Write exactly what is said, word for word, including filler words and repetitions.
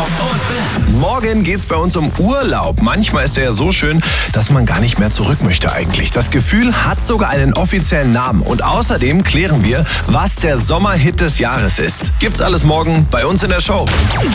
und Bam. Morgen geht's bei uns um Urlaub. Manchmal ist er ja so schön, dass man gar nicht mehr zurück möchte eigentlich. Das Gefühl hat sogar einen offiziellen Namen. Und außerdem klären wir, was der Sommerhit des Jahres ist. Gibt's alles morgen bei uns in der Show.